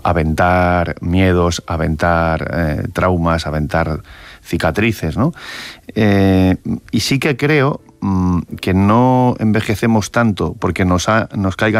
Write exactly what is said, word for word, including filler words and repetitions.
aventar miedos, aventar eh, traumas, aventar cicatrices, ¿no? Eh, y sí que creo mmm, que no envejecemos tanto porque nos, ha, nos caigan